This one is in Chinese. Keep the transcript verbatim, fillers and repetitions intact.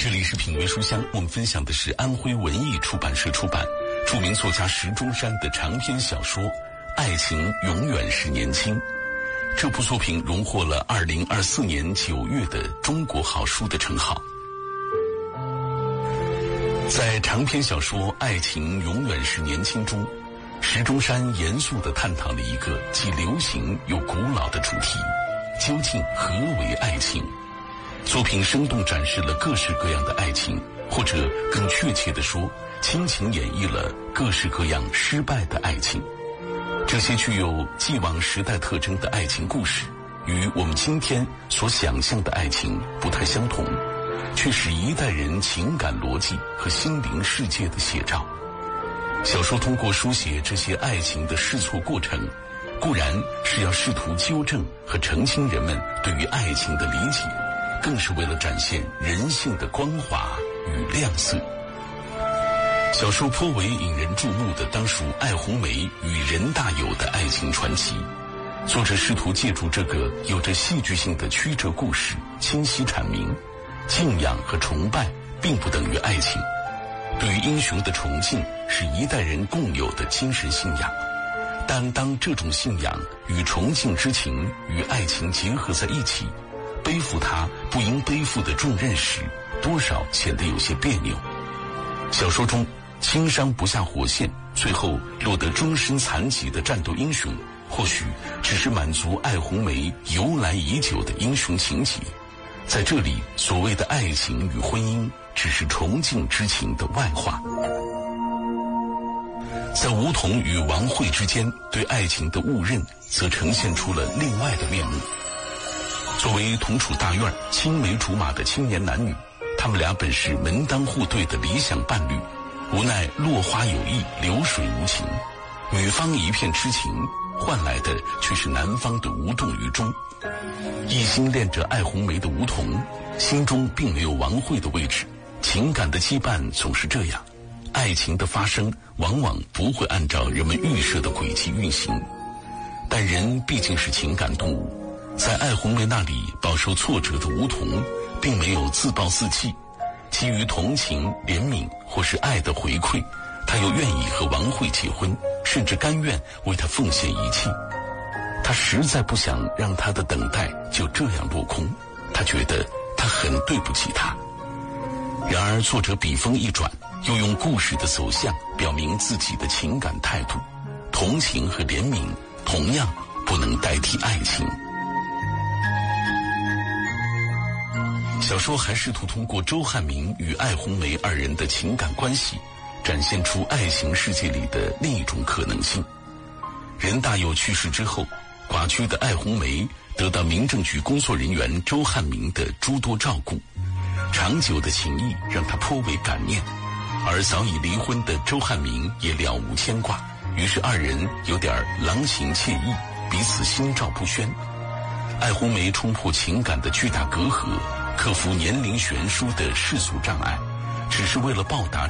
这里是品味书香，我们分享的是安徽文艺出版社出版著名作家石钟山的长篇小说《爱情永远是年轻》。这部作品荣获了二零二四年九月的中国好书的称号。在长篇小说《爱情永远是年轻》中，石钟山严肃地探讨了一个既流行又古老的主题：究竟何为爱情？作品生动展示了各式各样的爱情，或者更确切地说，倾情演绎了各式各样失败的爱情。这些具有既往时代特征的爱情故事，与我们今天所想象的爱情不太相同，却是一代人情感逻辑和心灵世界的写照。小说通过书写这些爱情的试错过程，固然是要试图纠正和澄清人们对于爱情的理解，更是为了展现人性的光华与亮色。小说颇为引人注目的当属艾红梅与任大有的爱情传奇。作者试图借助这个有着戏剧性的曲折故事，清晰阐明敬仰和崇拜并不等于爱情。对于英雄的崇敬是一代人共有的精神信仰，但当这种信仰与崇敬之情与爱情结合在一起，背负他不应背负的重任时，多少显得有些别扭。小说中轻伤不下火线，最后落得终身残疾的战斗英雄，或许只是满足艾红梅由来已久的英雄情节。在这里，所谓的爱情与婚姻只是崇敬之情的外化。在吴桐与王慧之间，对爱情的误认则呈现出了另外的面目。作为同处大院青梅竹马的青年男女，他们俩本是门当户对的理想伴侣，无奈落花有意，流水无情。女方一片痴情，换来的却是男方的无动于衷。一心恋着艾红梅的吴桐，心中并没有王慧的位置。情感的羁绊总是这样，爱情的发生往往不会按照人们预设的轨迹运行。但人毕竟是情感动物，在艾红梅那里饱受挫折的吴桐并没有自暴自弃，基于同情、怜悯或是爱的回馈，他又愿意和王慧结婚，甚至甘愿为她奉献一切。他实在不想让她的等待就这样落空，他觉得他很对不起她。然而作者笔锋一转，又用故事的走向表明自己的情感态度，同情和怜悯同样不能代替爱情。小说还试图通过周汉明与艾红梅二人的情感关系，展现出爱情世界里的另一种可能性。任大有去世之后，寡居的艾红梅得到民政局工作人员周汉明的诸多照顾，长久的情谊让他颇为感念，而早已离婚的周汉明也了无牵挂，于是二人有点郎情妾意，彼此心照不宣。艾红梅冲破情感的巨大隔阂，克服年龄悬殊的世俗障碍，只是为了报答